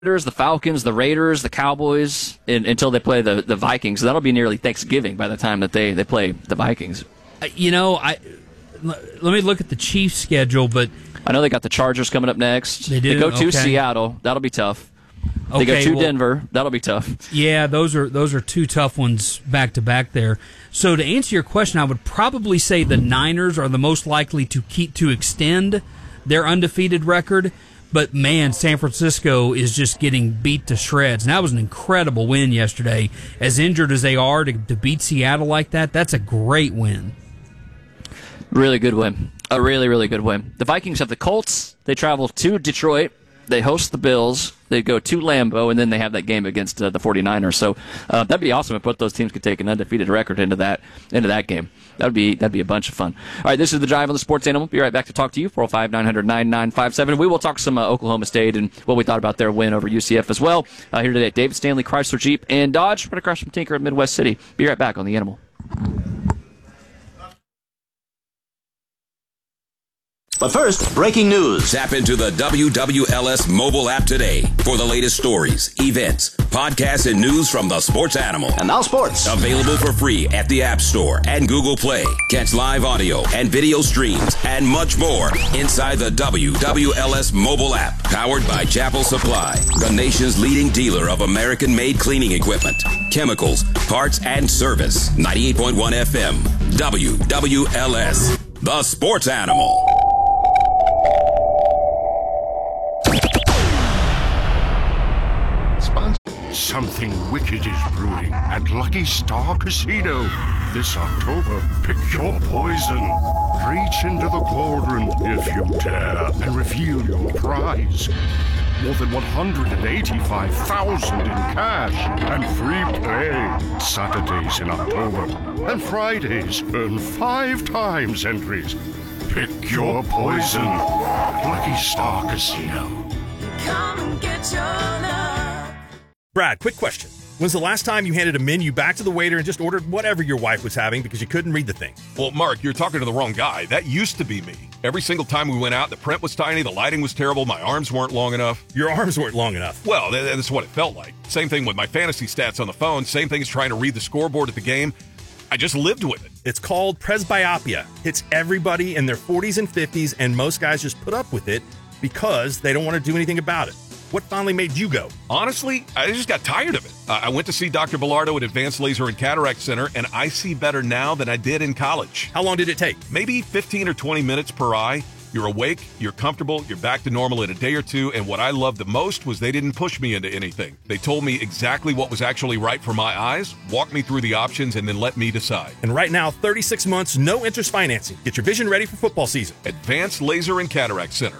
the Falcons, the Raiders, the Cowboys until they play the Vikings. That'll be nearly Thanksgiving by the time that they play the Vikings. Let me look at the Chiefs' schedule, but I know they got the Chargers coming up next. They do? They go to Okay. Seattle. That'll be tough. They go to Denver. That'll be tough. Yeah, those are two tough ones back to back there. So to answer your question, I would probably say the Niners are the most likely to extend their undefeated record. But, man, San Francisco is just getting beat to shreds. And that was an incredible win yesterday. As injured as they are, to beat Seattle like that, that's a great win. Really good win. A really, really good win. The Vikings have the Colts. They travel to Detroit. They host the Bills. They go to Lambeau, and then they have that game against the 49ers. So that'd be awesome if both those teams could take an undefeated record into that game. That'd be a bunch of fun. All right, this is The Drive on the Sports Animal. Be right back to talk to you, 405-900-9957. We will talk some Oklahoma State and what we thought about their win over UCF as well. Here today at David Stanley Chrysler Jeep and Dodge, right across from Tinker in Midwest City. Be right back on The Animal. But first, breaking news. Tap into the WWLS mobile app today for the latest stories, events, podcasts, and news from the Sports Animal. And now sports. Available for free at the App Store and Google Play. Catch live audio and video streams and much more inside the WWLS mobile app. Powered by Chapel Supply, the nation's leading dealer of American-made cleaning equipment, chemicals, parts, and service. 98.1 FM, WWLS, the Sports Animal. Something wicked is brewing at Lucky Star Casino. This October, pick your poison. Reach into the cauldron if you dare and reveal your prize. More than $185,000 in cash and free play. Saturdays in October and Fridays earn 5 times entries. Pick your poison. Lucky Star Casino. Come and get your love. Brad, quick question. When's the last time you handed a menu back to the waiter and just ordered whatever your wife was having because you couldn't read the thing? Well, Mark, you're talking to the wrong guy. That used to be me. Every single time we went out, the print was tiny, the lighting was terrible, my arms weren't long enough. Your arms weren't long enough? Well, that's what it felt like. Same thing with my fantasy stats on the phone, same thing as trying to read the scoreboard at the game. I just lived with it. It's called presbyopia. Hits everybody in their 40s and 50s, and most guys just put up with it because they don't want to do anything about it. What finally made you go? Honestly, I just got tired of it. I went to see Dr. Bellardo at Advanced Laser and Cataract Center, and I see better now than I did in college. How long did it take? Maybe 15 or 20 minutes per eye. You're awake, you're comfortable, you're back to normal in a day or two, and what I loved the most was they didn't push me into anything. They told me exactly what was actually right for my eyes, walked me through the options, and then let me decide. And right now, 36 months, no interest financing. Get your vision ready for football season. Advanced Laser and Cataract Center,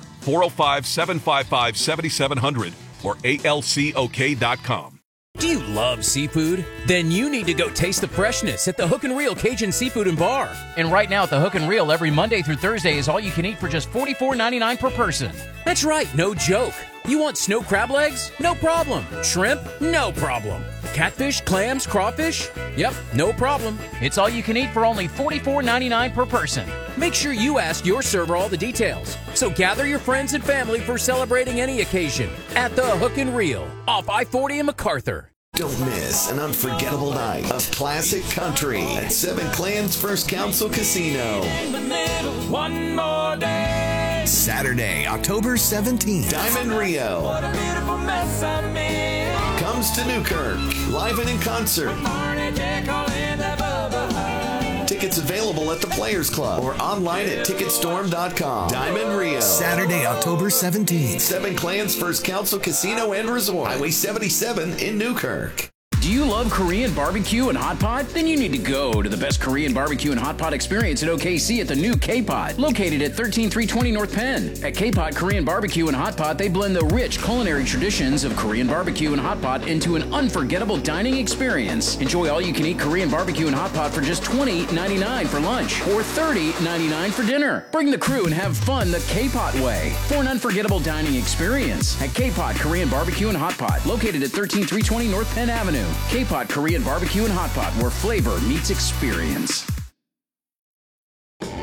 405-755-7700 or alcok.com. Do you love seafood? Then you need to go taste the freshness at the Hook and Reel Cajun Seafood and Bar. And right now at the Hook and Reel, every Monday through Thursday is all you can eat for just $44.99 per person. That's right, no joke. You want snow crab legs? No problem. Shrimp? No problem. Catfish, clams, crawfish? Yep, no problem. It's all you can eat for only $44.99 per person. Make sure you ask your server all the details. So gather your friends and family for celebrating any occasion at the Hook and Reel off I-40 in MacArthur. Don't miss an unforgettable night of classic country at Seven Clans First Council Casino. One more day. Saturday, October 17th. Diamond Rio What a beautiful mess I made. comes to Newkirk, live and in concert. Barney Jekyll in the bubble. Tickets available at the Players Club or online at Ticketstorm.com. Diamond Rio. Saturday, October 17th. Seven Clans First Council Casino and Resort. Highway 77 in Newkirk. Do you love Korean barbecue and hot pot? Then you need to go to the best Korean barbecue and hot pot experience at OKC at the new K-Pot, located at 13320 North Penn. At K-Pot Korean Barbecue and Hot Pot, they blend the rich culinary traditions of Korean barbecue and hot pot into an unforgettable dining experience. Enjoy all-you-can-eat Korean barbecue and hot pot for just $20.99 for lunch or $30.99 for dinner. Bring the crew and have fun the K-Pot way for an unforgettable dining experience at K-Pot Korean Barbecue and Hot Pot, located at 13320 North Penn Avenue. K-Pot Korean Barbecue and Hot Pot, where flavor meets experience.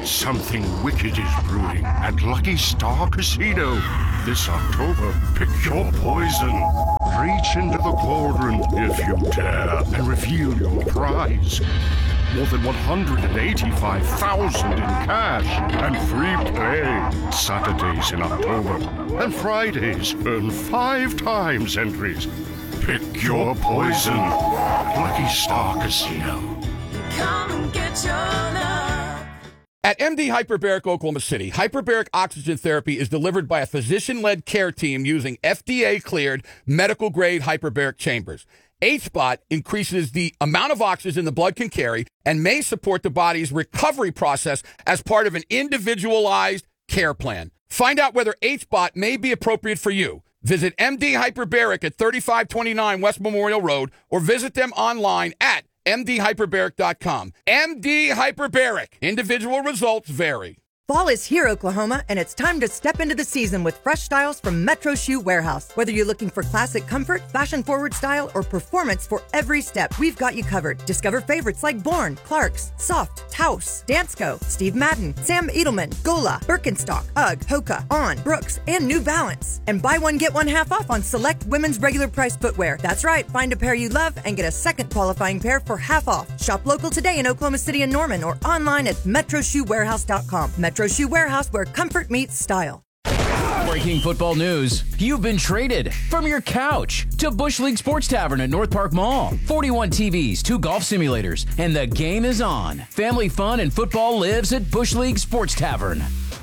Something wicked is brewing at Lucky Star Casino. This October, pick your poison. Reach into the cauldron if you dare and reveal your prize. More than $185,000 in cash and free play. Saturdays in October and Fridays earn 5 times entries. Pick your poison. Lucky Star Casino. Come and get your love. At MD Hyperbaric Oklahoma City, hyperbaric oxygen therapy is delivered by a physician-led care team using FDA-cleared medical-grade hyperbaric chambers. H-Spot increases the amount of oxygen the blood can carry and may support the body's recovery process as part of an individualized care plan. Find out whether H-Spot may be appropriate for you. Visit MD Hyperbaric at 3529 West Memorial Road or visit them online at mdhyperbaric.com. MD Hyperbaric. Individual results vary. Fall is here, Oklahoma, and it's time to step into the season with fresh styles from Metro Shoe Warehouse. Whether you're looking for classic comfort, fashion-forward style, or performance for every step, we've got you covered. Discover favorites like Bourne, Clarks, Soft, Taos, Dansko, Steve Madden, Sam Edelman, Gola, Birkenstock, UGG, Hoka, On, Brooks, and New Balance. And buy one, get one half off on select women's regular price footwear. That's right, find a pair you love and get a second qualifying pair for half off. Shop local today in Oklahoma City and Norman or online at metroshoewarehouse.com. Metro Shoe Warehouse, where comfort meets style. Breaking football news. You've been traded from your couch to Bush League Sports Tavern at North Park Mall. 41 TVs, 2 golf simulators, and the game is on. Family fun and football lives at Bush League Sports Tavern.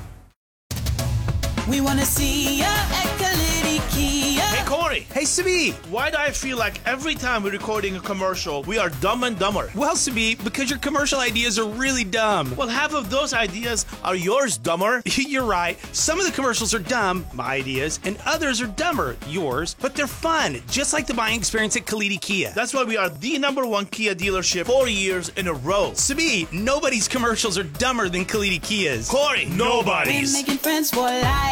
We want to see ya at Kalidi Kia. Hey, Corey. Hey, Sabi. Why do I feel like every time we're recording a commercial, we are dumb and dumber? Well, Sabi, because your commercial ideas are really dumb. Well, half of those ideas are yours, dumber. You're right. Some of the commercials are dumb, my ideas, and others are dumber, yours, but they're fun, just like the buying experience at Kalidi Kia. That's why we are the #1 Kia dealership 4 years in a row. Sabi, nobody's commercials are dumber than Kalidi Kia's. Corey, nobody's. We're making friends for life.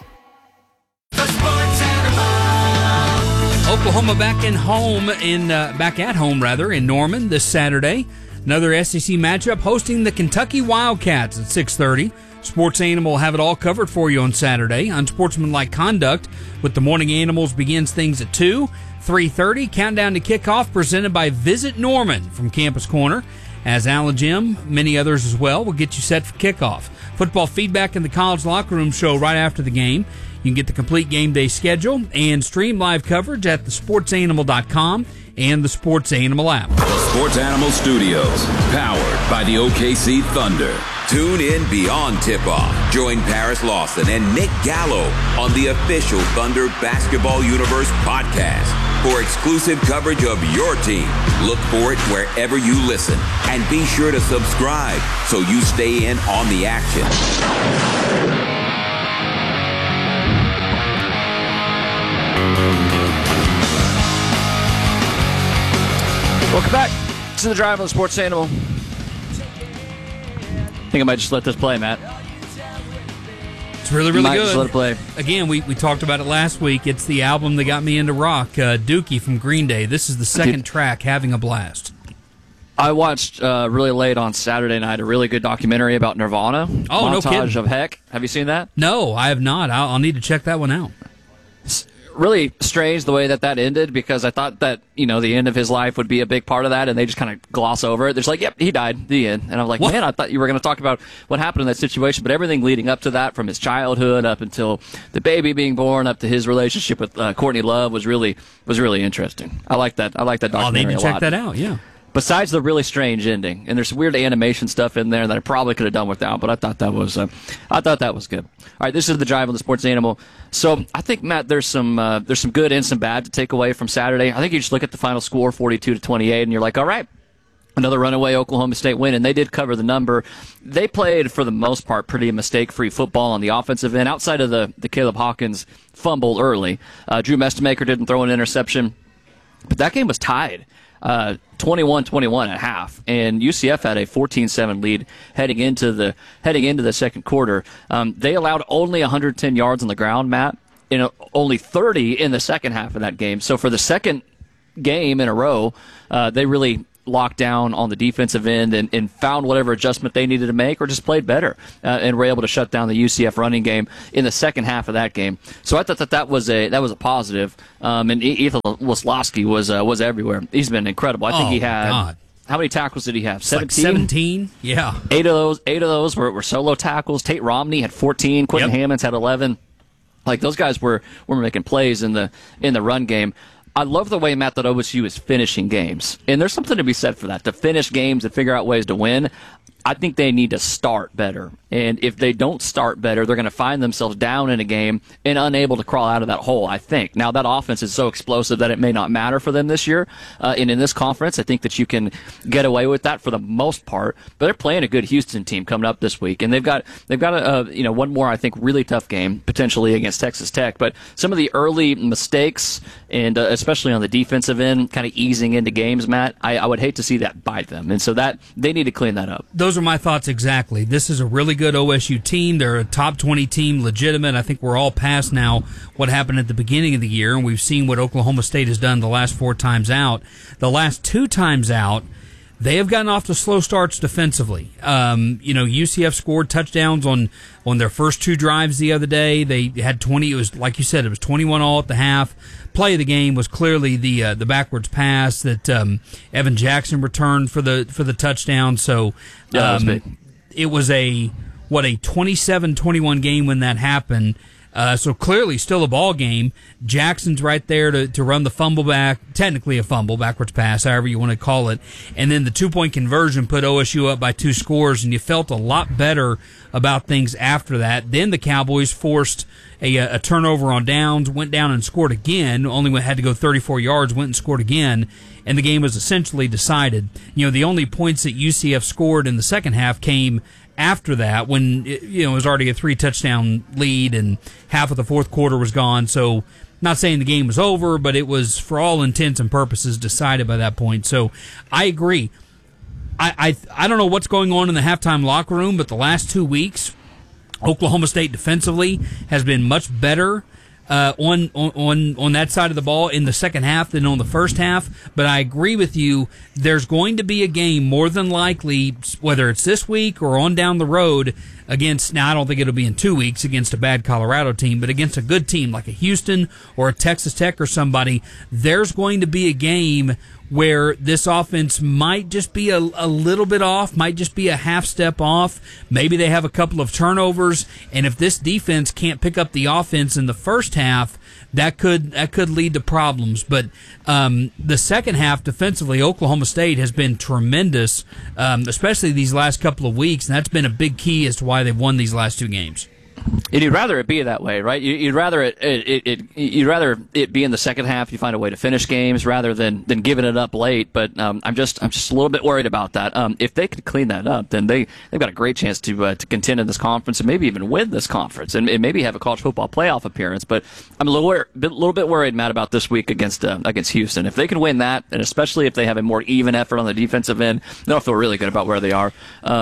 Oklahoma back at home in Norman this Saturday. Another SEC matchup hosting the Kentucky Wildcats at 6:30. Sports Animal will have it all covered for you on Saturday. Unsportsmanlike conduct with the Morning Animals begins things at 2. 3:30, countdown to kickoff presented by Visit Norman from Campus Corner. As Al and Jim, many others as well, will get you set for kickoff. Football feedback in the College Locker Room show right after the game. You can get the complete game day schedule and stream live coverage at thesportsanimal.com and the Sports Animal app. The Sports Animal Studios, powered by the OKC Thunder. Tune in beyond tip-off. Join Paris Lawson and Nick Gallo on the official Thunder Basketball Universe podcast for exclusive coverage of your team. Look for it wherever you listen. And be sure to subscribe so you stay in on the action. Welcome back to the Drive on the Sports Animal. I think I might just let this play, Matt. It's really, really good. Just let it play. Again, we talked about it last week. It's the album that got me into rock, Dookie from Green Day. This is the second track, Having a Blast. I watched really late on Saturday night a really good documentary about Nirvana. Oh, no kidding. Montage of Heck. Have you seen that? No, I have not. I'll need to check that one out. It's really strange the way that ended, because I thought that, the end of his life would be a big part of that, and they just kind of gloss over it. They're just like, yep, he died, the end. And I'm like, man, I thought you were going to talk about what happened in that situation, but everything leading up to that, from his childhood up until the baby being born, up to his relationship with Courtney Love was really interesting. I like that documentary a lot. I'll need to check that out, yeah. Besides the really strange ending, and there's some weird animation stuff in there that I probably could have done without, but I thought that was good. All right, this is the Drive on the Sports Animal. So I think, Matt, there's some good and some bad to take away from Saturday. I think you just look at the final score, 42-28, and you're like, all right, another runaway Oklahoma State win, and they did cover the number. They played, for the most part, pretty mistake-free football on the offensive end, outside of the Caleb Hawkins fumble early. Drew Mestemaker didn't throw an interception, but that game was tied. 21-21 at half, and UCF had a 14-7 lead heading into the second quarter. They allowed only 110 yards on the ground, Matt, and only 30 in the second half of that game. So for the second game in a row, they really locked down on the defensive end and found whatever adjustment they needed to make, or just played better and were able to shut down the UCF running game in the second half of that game. So I thought that was a positive. And Ethan Wislovsky was everywhere. He's been incredible. I think he had. God. How many tackles did he have? 17? Like 17? Yeah. Eight of those were solo tackles. Tate Romney had 14. Quentin Hammonds had 11. Like, those guys were making plays in the run game. I love the way, Matt, that OSU is finishing games. And there's something to be said for that. To finish games and figure out ways to win, I think they need to start better. And if they don't start better, they're going to find themselves down in a game and unable to crawl out of that hole, I think. Now, that offense is so explosive that it may not matter for them this year. And in this conference, I think that you can get away with that for the most part. But they're playing a good Houston team coming up this week. And they've got one more, I think, really tough game, potentially against Texas Tech. But some of the early mistakes, and especially on the defensive end, kind of easing into games, Matt, I would hate to see that bite them. And so that they need to clean that up. Those are my thoughts exactly. This is a really good OSU team. They're a top 20 team, legitimate. I think we're all past now what happened at the beginning of the year, and we've seen what Oklahoma State has done the last 4 times out. The last 2 times out, they have gotten off to slow starts defensively. UCF scored touchdowns on their first 2 drives the other day. They had 20. It was, like you said, it was 21-all at the half. Play of the game was clearly the backwards pass that Evan Jackson returned for the touchdown. So it was a 27-21 game when that happened. So clearly still a ball game. Jackson's right there to run the fumble back, technically a fumble, backwards pass, however you want to call it. And then the 2-point conversion put OSU up by 2 scores, and you felt a lot better about things after that. Then the Cowboys forced a turnover on downs, went down and scored again, only had to go 34 yards, went and scored again, and the game was essentially decided. The only points that UCF scored in the second half came after that, when it was already a 3-touchdown lead and half of the fourth quarter was gone. So, not saying the game was over, but it was, for all intents and purposes, decided by that point. So, I agree. I don't know what's going on in the halftime locker room, but the last 2 weeks, Oklahoma State defensively has been much better on that side of the ball in the second half than on the first half. But I agree with you. There's going to be a game, more than likely, whether it's this week or on down the road, against, now I don't think it'll be in 2 weeks against a bad Colorado team, but against a good team like a Houston or a Texas Tech or somebody, there's going to be a game where this offense might just be a little bit off, might just be a half step off. Maybe they have a couple of turnovers, and if this defense can't pick up the offense in the first half, that could lead to problems. But the second half defensively, Oklahoma State has been tremendous, especially these last couple of weeks, and that's been a big key as to why they've won these last 2 games. And you'd rather it be that way, right? You'd rather you'd rather it be in the second half. You find a way to finish games rather than giving it up late. But I'm just a little bit worried about that. If they could clean that up, then they've got a great chance to contend in this conference and maybe even win this conference and maybe have a college football playoff appearance. But I'm a little bit worried, Matt, about this week against Houston. If they can win that, and especially if they have a more even effort on the defensive end, they'll feel really good about where they are.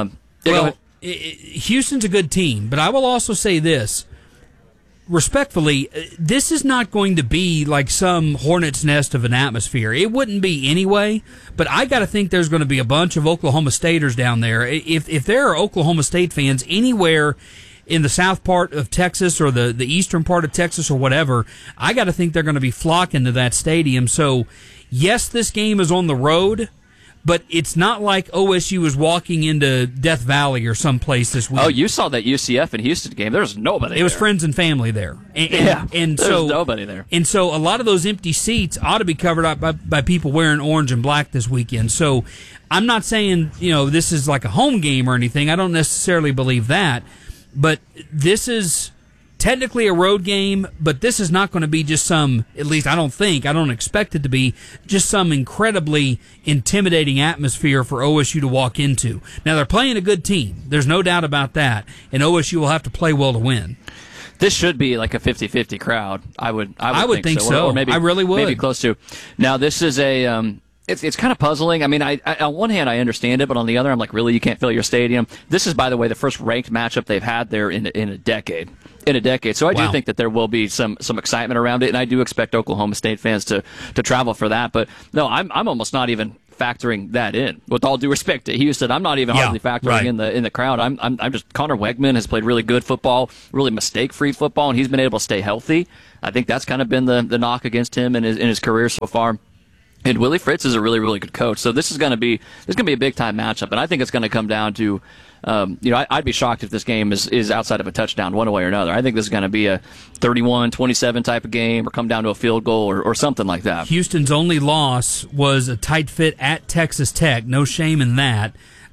Houston's a good team, but I will also say this, respectfully, this is not going to be like some hornet's nest of an atmosphere. It wouldn't be anyway, but I got to think there's going to be a bunch of Oklahoma Staters down there. If there are Oklahoma State fans anywhere in the south part of Texas or the eastern part of Texas or whatever, I got to think they're going to be flocking to that stadium. So, yes, this game is on the road, but it's not like OSU is walking into Death Valley or someplace this week. Oh, you saw that UCF and Houston game. There was nobody. It was friends and family there. And so nobody there. And so a lot of those empty seats ought to be covered up by people wearing orange and black this weekend. So I'm not saying, this is like a home game or anything. I don't necessarily believe that. But this is technically a road game, but this is not going to be just some, at least I don't expect it to be, just some incredibly intimidating atmosphere for OSU to walk into. Now, they're playing a good team. There's no doubt about that. And OSU will have to play well to win. This should be like a 50-50 crowd. I would think so. Or maybe, I really would. Maybe close to. Now, this is a... It's kind of puzzling. I mean, I on one hand, I understand it, but on the other, I'm like, really, you can't fill your stadium? This is, by the way, the first ranked matchup they've had there in a decade. So I do think that there will be some excitement around it, and I do expect Oklahoma State fans to travel for that. But no, I'm almost not even factoring that in. With all due respect to Houston, I'm not even hardly factoring in the crowd. I'm just Connor Wegman has played really good football, really mistake-free football, and he's been able to stay healthy. I think that's kind of been the knock against him in his career so far. And Willie Fritz is a really, really good coach. So this is going to be a big time matchup, and I think it's going to come down to, I'd be shocked if this game is outside of a touchdown one way or another. I think this is going to be a 31-27 type of game, or come down to a field goal or something like that. Houston's only loss was a tight fit at Texas Tech. No shame in that.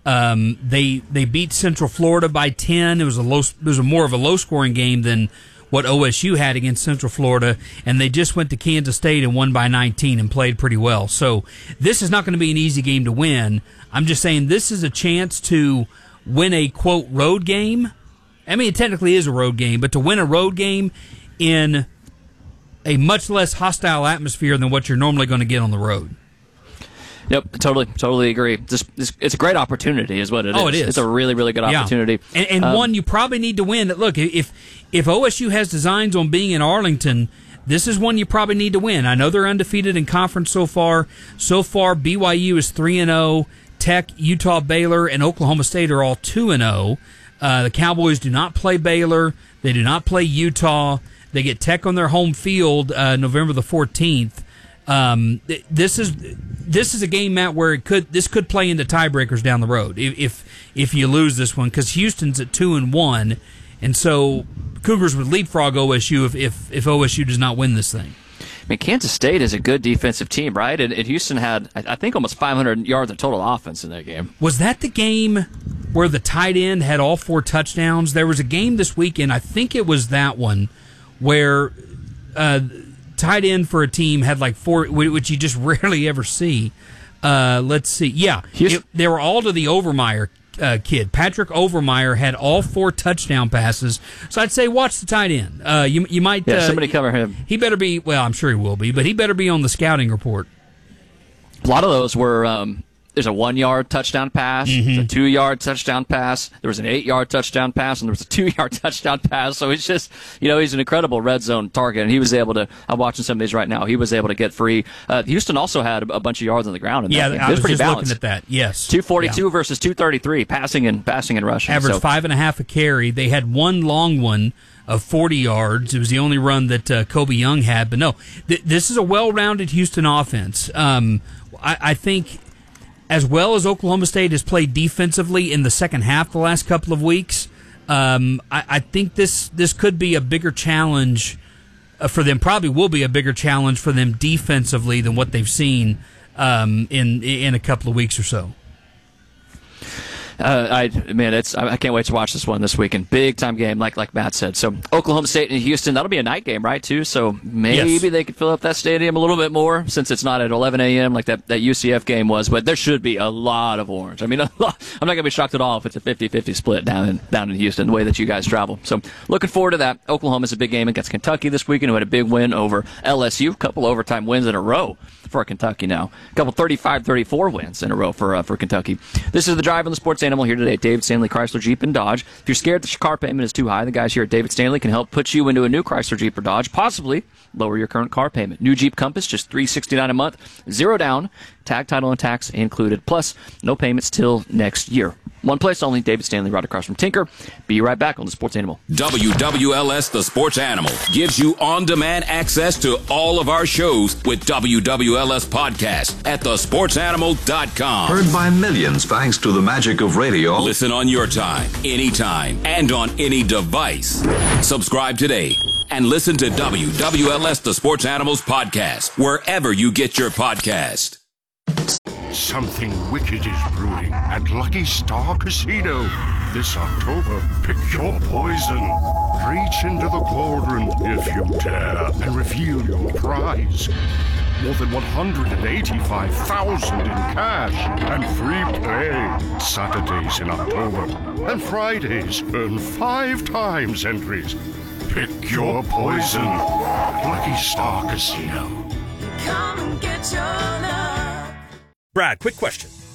They beat Central Florida by 10. It was more of a low scoring game than what OSU had against Central Florida, and they just went to Kansas State and won by 19 and played pretty well. So this is not going to be an easy game to win. I'm just saying this is a chance to win a, quote, road game. I mean, it technically is a road game, but to win a road game in a much less hostile atmosphere than what you're normally going to get on the road. Yep, totally agree. It's a great opportunity is what it is. Oh, it is. It's a really, really good opportunity. And one you probably need to win. Look, if OSU has designs on being in Arlington, this is one you probably need to win. I know they're undefeated in conference so far. So far, BYU is 3-0. Tech, Utah, Baylor, and Oklahoma State are all 2-0. The Cowboys do not play Baylor. They do not play Utah. They get Tech on their home field November the 14th. This is a game, Matt, where this could play into tiebreakers down the road if you lose this one, because Houston's at 2-1, and so Cougars would leapfrog OSU if OSU does not win this thing. I mean, Kansas State is a good defensive team, right? And Houston had, I think, almost 500 yards of total offense in that game. Was that the game where the tight end had all 4 touchdowns? There was a game this weekend, I think it was that one, where tight end for a team had like 4, which you just rarely ever see. Let's see. Yeah, they were all to the Overmeyer kid. Patrick Overmeyer had all 4 touchdown passes. So I'd say watch the tight end. You might somebody cover him. He better be. Well, I'm sure he will be, but he better be on the scouting report. A lot of those were. There's a 1-yard touchdown pass, there's a 2-yard touchdown pass, there was an 8-yard touchdown pass, and there was a 2-yard touchdown pass. So it's just, he's an incredible red zone target, and he was able to, I'm watching some of these right now, he was able to get free. Houston also had a bunch of yards on the ground in that game. I was pretty just balanced. looking at that, yes. 242 versus 233, passing and rushing. Averaged 5.5 a carry. They had one long one of 40 yards. It was the only run that Kobe Young had. But no, this is a well-rounded Houston offense. I think, as well as Oklahoma State has played defensively in the second half the last couple of weeks, I think this could be a bigger challenge for them. Probably will be a bigger challenge for them defensively than what they've seen in a couple of weeks or so. I can't wait to watch this one this weekend. Big time game, like Matt said. So Oklahoma State and Houston, that'll be a night game, right? Too. So maybe they could fill up that stadium a little bit more since it's not at 11 a.m. like that UCF game was. But there should be a lot of orange. I mean, I'm not going to be shocked at all if it's a 50-50 split down in Houston, the way that you guys travel. So looking forward to that. Oklahoma's a big game against Kentucky this weekend, who had a big win over LSU. A couple overtime wins in a row for Kentucky now. A couple 35-34 wins in a row for Kentucky. This is The Drive on the Sports Animal here today at David Stanley Chrysler Jeep and Dodge. If you're scared that your car payment is too high, the guys here at David Stanley can help put you into a new Chrysler Jeep or Dodge, possibly lower your current car payment. New Jeep Compass, just $369 a month, 0 down, tag, title, and tax included, plus no payments till next year. One place only, David Stanley, right across from Tinker. Be right back on The Sports Animal. WWLS The Sports Animal gives you on-demand access to all of our shows with WWLS Podcast at thesportsanimal.com. Heard by millions thanks to the magic of radio. Listen on your time, anytime, and on any device. Subscribe today and listen to WWLS The Sports Animals Podcast wherever you get your podcast. Something wicked is brewing at Lucky Star Casino. This October, pick your poison. Reach into the cauldron if you dare and reveal your prize. More than $185,000 in cash and free play. Saturdays in October and Fridays earn 5 times entries. Pick your poison at Lucky Star Casino. Come and get your love. Brad, quick question.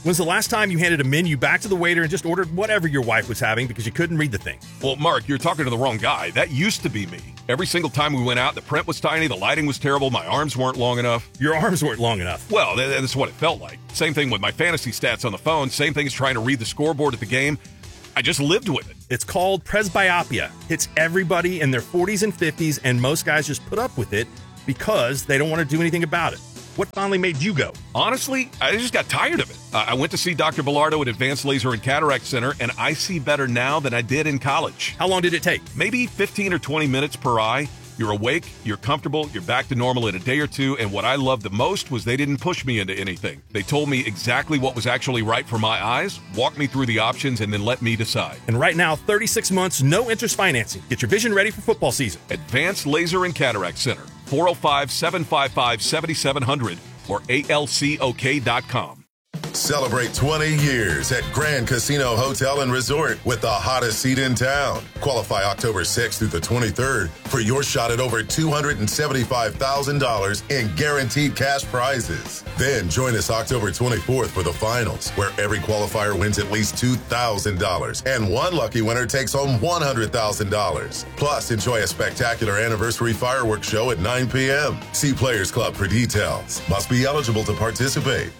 When's the last time you handed a menu back to the waiter and just ordered whatever your wife was having because you couldn't read the thing? Well, Mark, you're talking to the wrong guy. That used to be me. Every single time we went out, the print was tiny, the lighting was terrible, my arms weren't long enough. Your arms weren't long enough? Well, that's what it felt like. Same thing with my fantasy stats on the phone. Same thing as trying to read the scoreboard at the game. I just lived with it. It's called presbyopia. Hits everybody in their 40s and 50s, and most guys just put up with it because they don't want to do anything about it. What finally made you go? Honestly, I just got tired of it. I went to see Dr. Bilardo at Advanced Laser and Cataract Center, and I see better now than I did in college. How long did it take? Maybe 15 or 20 minutes per eye. You're awake, you're comfortable, you're back to normal in a day or two, and what I loved the most was they didn't push me into anything. They told me exactly what was actually right for my eyes, walked me through the options, and then let me decide. And right now, 36 months, no interest financing. Get your vision ready for football season. Advanced Laser and Cataract Center, 405-755-7700 or alcok.com. Celebrate 20 years at Grand Casino Hotel and Resort with the hottest seat in town. Qualify October 6th through the 23rd for your shot at over $275,000 in guaranteed cash prizes. Then join us October 24th for the finals, where every qualifier wins at least $2,000 and one lucky winner takes home $100,000. Plus, enjoy a spectacular anniversary fireworks show at 9 p.m. See Players Club for details. Must be eligible to participate.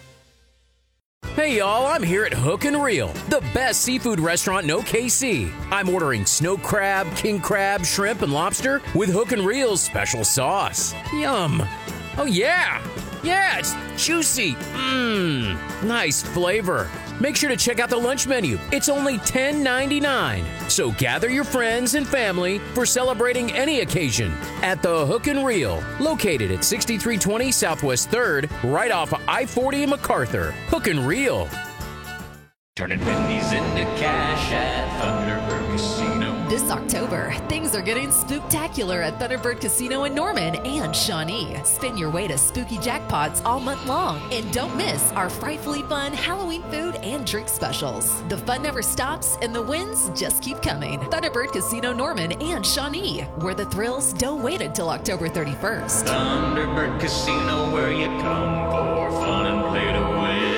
Hey y'all, I'm here at Hook and Reel, the best seafood restaurant in OKC. I'm ordering snow crab, king crab, shrimp, and lobster with Hook and Reel's special sauce. Yum. Oh yeah. Yeah, it's juicy. Nice flavor. Make sure to check out the lunch menu. It's only $10.99. So gather your friends and family for celebrating any occasion at the Hook and Reel, located at 6320 Southwest 3rd, right off of I-40 in MacArthur. Hook and Reel. Turning pennies into cash at Thunderbird Casino. This October, things are getting spooktacular at Thunderbird Casino in Norman and Shawnee. Spin your way to spooky jackpots all month long. And don't miss our frightfully fun Halloween food and drink specials. The fun never stops and the wins just keep coming. Thunderbird Casino Norman and Shawnee, where the thrills don't wait until October 31st. Thunderbird Casino, where you come for fun and play to win.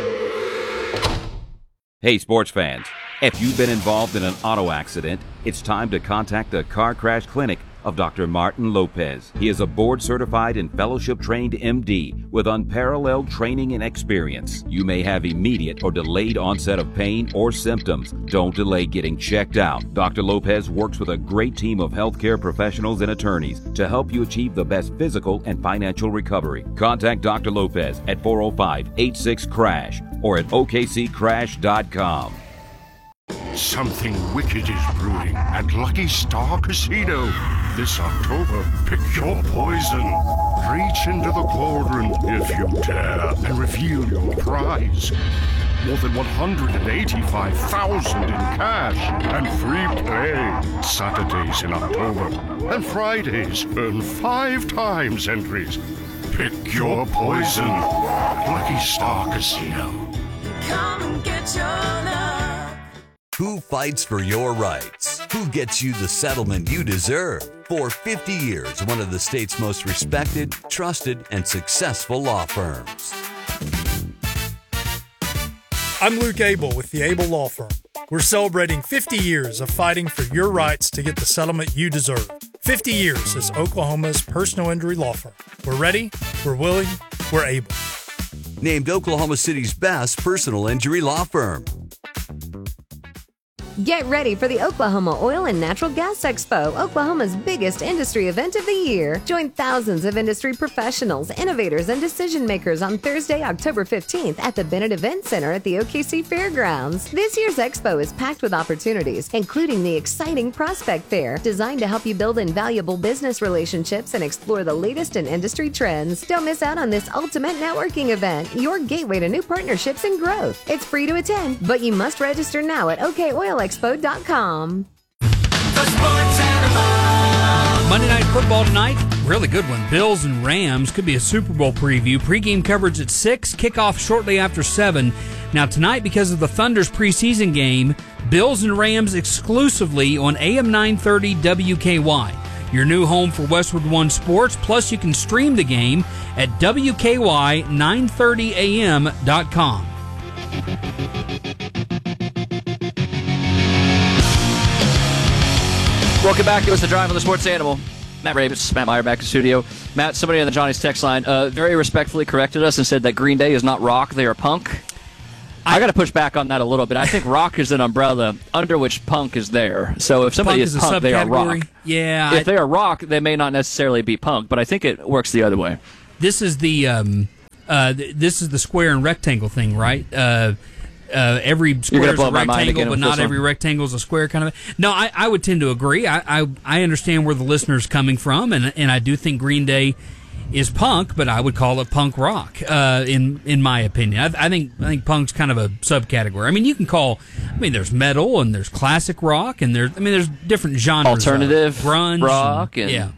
Hey, sports fans. If you've been involved in an auto accident, it's time to contact the Car Crash Clinic of Dr. Martin Lopez. He is a board-certified and fellowship-trained MD with unparalleled training and experience. You may have immediate or delayed onset of pain or symptoms. Don't delay getting checked out. Dr. Lopez works with a great team of healthcare professionals and attorneys to help you achieve the best physical and financial recovery. Contact Dr. Lopez at 405-86-CRASH or at OKCCrash.com. Something wicked is brewing at Lucky Star Casino. This October, pick your poison. Reach into the cauldron if you dare and reveal your prize. More than $185,000 in cash and free play. Saturdays in October and Fridays earn 5 times entries. Pick your poison. Lucky Star Casino. Come and get your love. Who fights for your rights? Who gets you the settlement you deserve? For 50 years, one of the state's most respected, trusted, and successful law firms. I'm Luke Abel with the Abel Law Firm. We're celebrating 50 years of fighting for your rights to get the settlement you deserve. 50 years as Oklahoma's personal injury law firm. We're ready, we're willing, we're able. Named Oklahoma City's best personal injury law firm. Get ready for the Oklahoma Oil and Natural Gas Expo, Oklahoma's biggest industry event of the year. Join thousands of industry professionals, innovators, and decision makers on Thursday, October 15th at the Bennett Event Center at the OKC Fairgrounds. This year's expo is packed with opportunities, including the exciting Prospect Fair, designed to help you build invaluable business relationships and explore the latest in industry trends. Don't miss out on this ultimate networking event, your gateway to new partnerships and growth. It's free to attend, but you must register now at OKOilExpo.com. Monday Night Football tonight, really good one. Bills and Rams could be a Super Bowl preview. Pre-game coverage at 6, kickoff shortly after 7. Now tonight, because of the Thunder's preseason game, Bills and Rams exclusively on AM 930 WKY. Your new home for Westwood One Sports, plus you can stream the game at WKY930am.com. Welcome back. It was The Drive on the Sports Animal. Matt Ravis, Matt Meyer back in the studio. Matt, somebody on the Johnny's text line very respectfully corrected us and said that Green Day is not rock, they are punk. I got to push back on that a little bit. I think rock is an umbrella under which punk is there. So if somebody is punk, they are rock. Yeah. If they are rock, they may not necessarily be punk, but I think it works the other way. This is the square and rectangle thing, right? Every square is a rectangle, but not every rectangle is a square kind of. No, I would tend to agree. I understand where the listener's coming from, and I do think Green Day is punk, but I would call it punk rock in my opinion. I think punk's kind of a subcategory. I mean, you can call. I mean, there's metal and there's classic rock and there's different genres. Alternative grunge, rock and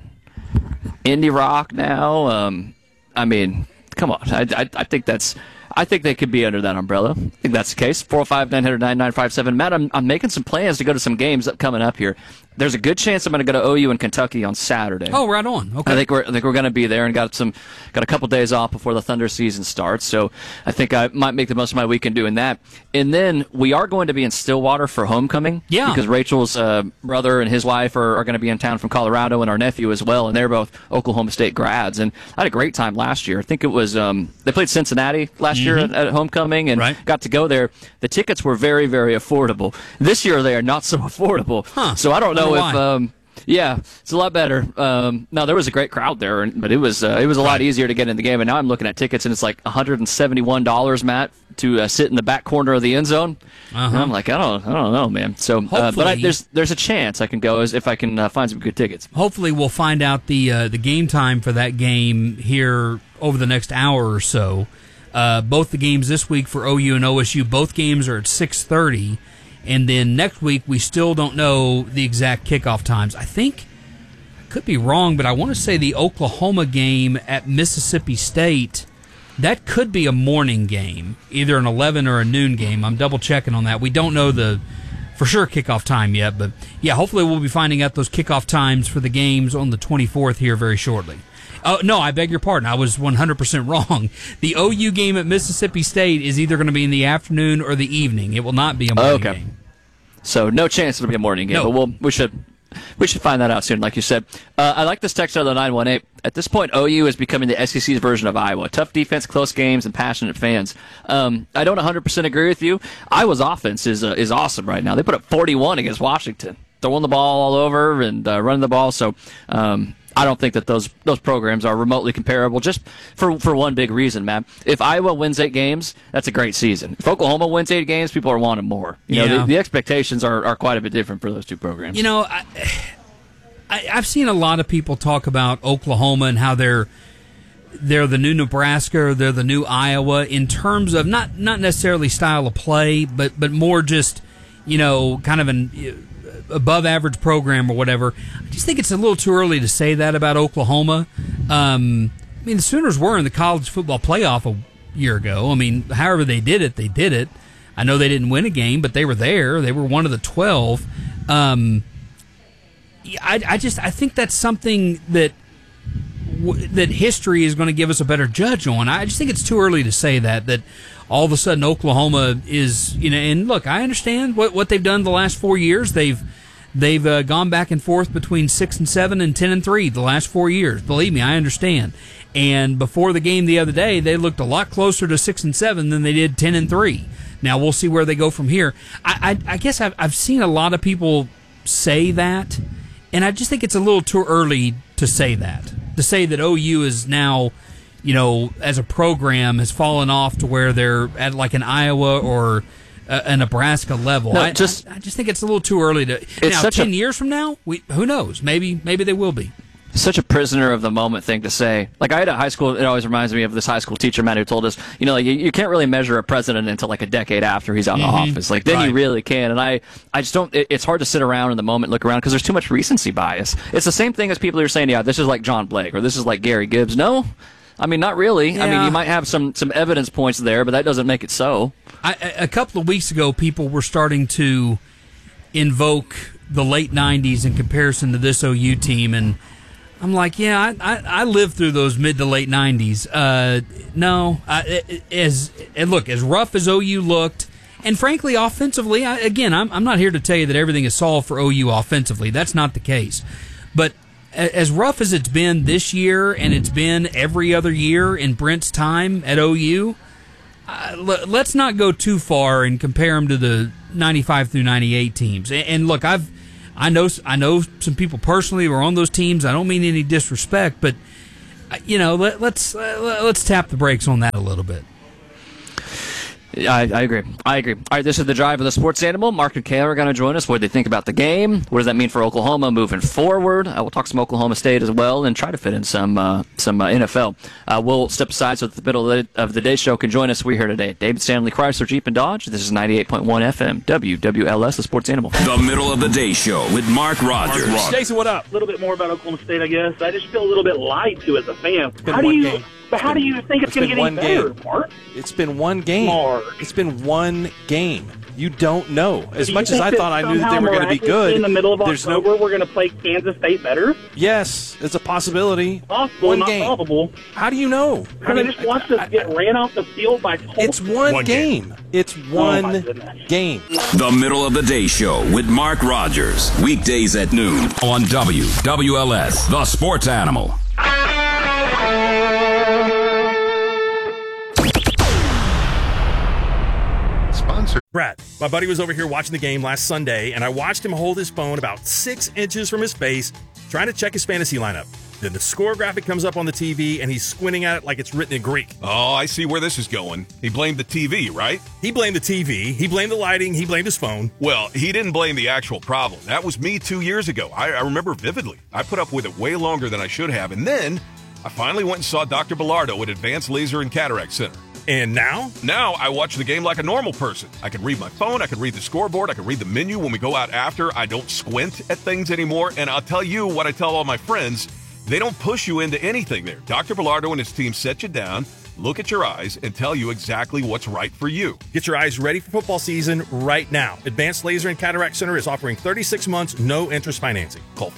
indie rock now. I mean, come on. I think that's. I think they could be under that umbrella. I think that's the case. 405-900-9957. Matt, I'm making some plans to go to some games coming up here. There's a good chance I'm going to go to OU in Kentucky on Saturday. Oh, right on. Okay. I think we're going to be there and got a couple days off before the Thunder season starts. So I think I might make the most of my weekend doing that. And then we are going to be in Stillwater for homecoming. Yeah. Because Rachel's brother and his wife are going to be in town from Colorado, and our nephew as well, and they're both Oklahoma State grads. And I had a great time last year. I think it was they played Cincinnati last year at homecoming and got to go there. The tickets were very, very affordable. This year they are not so affordable. So I don't know if it's a lot better. No, there was a great crowd there, but it was a lot easier to get in the game. And now I'm looking at tickets, and it's like $171, Matt, to sit in the back corner of the end zone. And I'm like, I don't know, man. So, but there's a chance I can go if I can find some good tickets. Hopefully, we'll find out the game time for that game here over the next hour or so. Both the games this week for OU and OSU, both games are at 6:30. And then next week, we still don't know the exact kickoff times. I think, I could be wrong, but I want to say the Oklahoma game at Mississippi State, that could be a morning game, either an 11 or a noon game. I'm double-checking on that. We don't know the for sure kickoff time yet, but yeah, hopefully we'll be finding out those kickoff times for the games on the 24th here very shortly. No, I beg your pardon. I was 100% wrong. The OU game at Mississippi State is either going to be in the afternoon or the evening. It will not be a morning game. So no chance it'll be a morning game. No. But we should find that out soon, like you said. I like this text out of the 918. At this point, OU is becoming the SEC's version of Iowa. Tough defense, close games, and passionate fans. I don't 100% agree with you. Iowa's offense is awesome right now. They put up 41 against Washington, throwing the ball all over and running the ball. So I don't think that those programs are remotely comparable, just for one big reason, Matt. If Iowa wins 8 games, that's a great season. If Oklahoma wins 8 games, people are wanting more. You know, the expectations are quite a bit different for those two programs. You know, I've seen a lot of people talk about Oklahoma and how they're the new Nebraska or they're the new Iowa in terms of not necessarily style of play, but more just, you know, kind of an above average program or whatever. I just think it's a little too early to say that about Oklahoma. I mean, the Sooners were in the college football playoff a year ago. I mean, however they did it, they did it. I know they didn't win a game, but they were there. They were one of the 12. I think that's something that history is going to give us a better judge on. I just think it's too early to say that all of a sudden Oklahoma is, you know, and look, I understand what they've done the last 4 years. They've gone back and forth between 6-7 and 10-3 the last 4 years. Believe me, I understand. And before the game the other day, they looked a lot closer to 6-7 than they did 10-3. Now we'll see where they go from here. I guess I've seen a lot of people say that, and I just think it's a little too early to say that. To say that OU is now, you know, as a program has fallen off to where they're at like an Iowa or a Nebraska level. No, I just think it's a little too early to. Now, 10 years from now, who knows? Maybe they will be. Such a prisoner of the moment thing to say. Like, I had a high school, it always reminds me of this high school teacher, Matt, who told us, you know, like, you can't really measure a president until like a decade after he's out of office. Like, then you really can. And I just don't, it's hard to sit around in the moment, look around, because there's too much recency bias. It's the same thing as people who are saying, yeah, this is like John Blake, or this is like Gary Gibbs. No, I mean, not really. Yeah. I mean, you might have some evidence points there, but that doesn't make it so. A couple of weeks ago, people were starting to invoke the late 90s in comparison to this OU team, and I'm like, yeah, I lived through those mid to late 90s. Look, as rough as OU looked, and frankly, offensively, I'm not here to tell you that everything is solved for OU offensively. That's not the case. But as rough as it's been this year, and it's been every other year in Brent's time at OU, let's not go too far and compare them to the 95 through 98 teams. And look, I know some people personally who are on those teams. I don't mean any disrespect, but let's tap the brakes on that a little bit. I agree. All right, this is The Drive of the Sports Animal. Mark and Kayla are going to join us. What do they think about the game? What does that mean for Oklahoma moving forward? We'll talk some Oklahoma State as well and try to fit in some NFL. We'll step aside so that the middle of the day show can join us. We're here today. David Stanley Chrysler Jeep and Dodge. This is 98.1 FM, WWLS, The Sports Animal. The middle of the day show with Mark Rogers. Jason, what up? A little bit more about Oklahoma State, I guess. I just feel a little bit lied to as a fan. How do you think it's going to get any better, Mark? It's been one game. Mark. It's been one game. You don't know. As much as I thought I knew that they were going to be good, in the middle of October, we're going to play Kansas State better? Yes, it's a possibility. Possible, one not game. probable. How do you know? Because I just watched us get ran off the field by Colts. It's one game. It's one game. The middle of the day show with Mark Rogers. Weekdays at noon on WWLS, The Sports Animal. Brad, my buddy was over here watching the game last Sunday, and I watched him hold his phone about 6 inches from his face, trying to check his fantasy lineup. Then the score graphic comes up on the TV, and he's squinting at it like it's written in Greek. Oh, I see where this is going. He blamed the TV, right? He blamed the TV. He blamed the lighting. He blamed his phone. Well, he didn't blame the actual problem. That was me 2 years ago. I remember vividly. I put up with it way longer than I should have, and then I finally went and saw Dr. Bilardo at Advanced Laser and Cataract Center. And now? Now I watch the game like a normal person. I can read my phone, I can read the scoreboard, I can read the menu when we go out after. I don't squint at things anymore, and I'll tell you what I tell all my friends. They don't push you into anything there. Dr. Bilardo and his team set you down, look at your eyes, and tell you exactly what's right for you. Get your eyes ready for football season right now. Advanced Laser and Cataract Center is offering 36 months, no interest financing. Call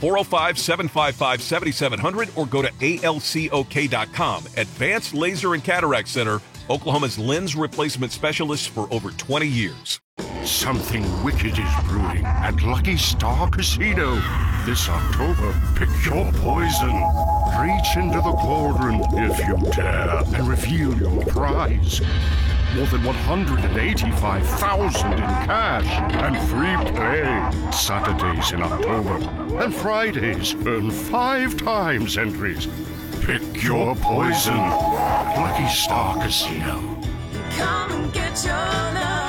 405-755-7700 or go to alcok.com. Advanced Laser and Cataract Center, Oklahoma's lens replacement specialist for over 20 years. Something wicked is brewing at Lucky Star Casino. This October, pick your poison. Reach into the cauldron if you dare and reveal your prize. More than $185,000 in cash and free play. Saturdays in October and Fridays earn 5 times entries. Pick your poison at Lucky Star Casino. Come and get your love.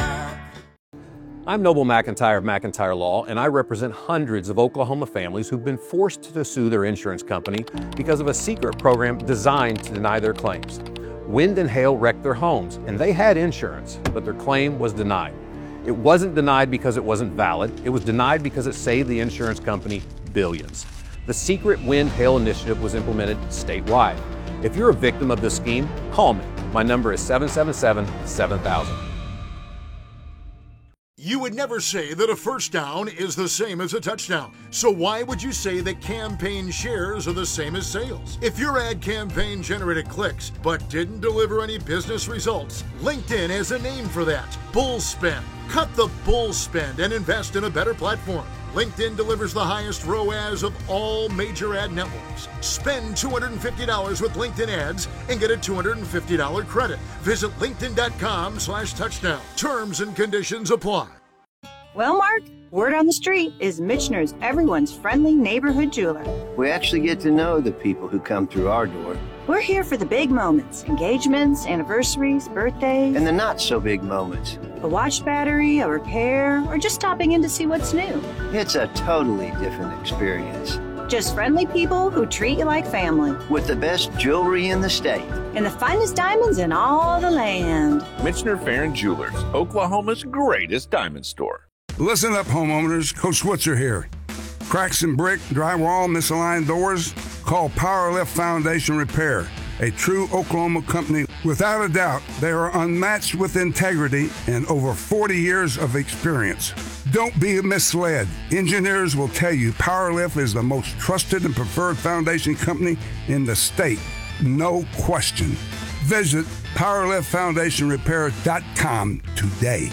I'm Noble McIntyre of McIntyre Law, and I represent hundreds of Oklahoma families who've been forced to sue their insurance company because of a secret program designed to deny their claims. Wind and hail wrecked their homes, and they had insurance, but their claim was denied. It wasn't denied because it wasn't valid. It was denied because it saved the insurance company billions. The secret wind hail initiative was implemented statewide. If you're a victim of this scheme, call me. My number is 777-7000. You would never say that a first down is the same as a touchdown. So why would you say that campaign shares are the same as sales? If your ad campaign generated clicks but didn't deliver any business results, LinkedIn has a name for that: bull spend. Cut the bull spend and invest in a better platform. LinkedIn delivers the highest ROAS of all major ad networks. Spend $250 with LinkedIn ads and get a $250 credit. Visit linkedin.com/touchdown. Terms and conditions apply. Well, Mark, word on the street is Michener's everyone's friendly neighborhood jeweler. We actually get to know the people who come through our door. We're here for the big moments, engagements, anniversaries, birthdays. And the not so big moments. A watch battery, a repair, or just stopping in to see what's new. It's a totally different experience. Just friendly people who treat you like family. With the best jewelry in the state. And the finest diamonds in all the land. Michener Farron Jewelers, Oklahoma's greatest diamond store. Listen up, homeowners. Coach Switzer here. Cracks in brick, drywall, misaligned doors? Call Powerlift Foundation Repair, a true Oklahoma company. Without a doubt, they are unmatched with integrity and over 40 years of experience. Don't be misled. Engineers will tell you PowerLift is the most trusted and preferred foundation company in the state. No question. Visit PowerLiftFoundationRepair.com today.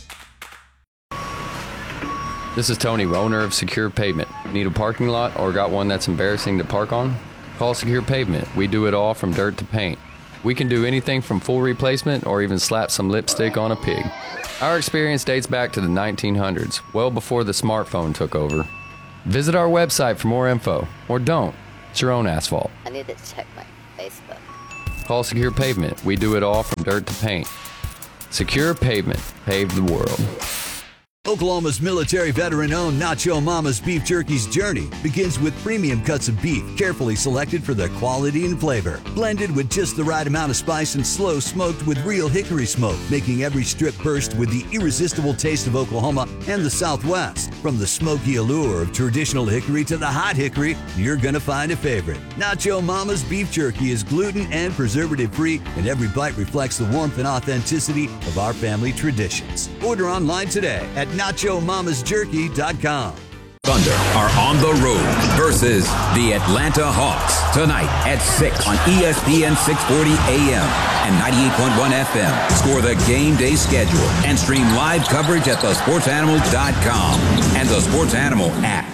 This is Tony, owner of Secure Pavement. Need a parking lot or got one that's embarrassing to park on? Call Secure Pavement. We do it all from dirt to paint. We can do anything from full replacement or even slap some lipstick on a pig. Our experience dates back to the 1900s, well before the smartphone took over. Visit our website for more info, or don't. It's your own asphalt. I need to check my Facebook. Call Secure Pavement. We do it all from dirt to paint. Secure Pavement. Pave the world. Oklahoma's military veteran-owned Nacho Mama's Beef Jerky's journey begins with premium cuts of beef, carefully selected for their quality and flavor. Blended with just the right amount of spice and slow smoked with real hickory smoke, making every strip burst with the irresistible taste of Oklahoma and the Southwest. From the smoky allure of traditional hickory to the hot hickory, you're gonna find a favorite. Nacho Mama's Beef Jerky is gluten and preservative-free, and every bite reflects the warmth and authenticity of our family traditions. Order online today at NachoMamasJerky.com. Thunder are on the road versus the Atlanta Hawks tonight at 6 on ESPN 640 AM and 98.1 FM. Score the game day schedule and stream live coverage at thesportsanimal.com and the Sports Animal app.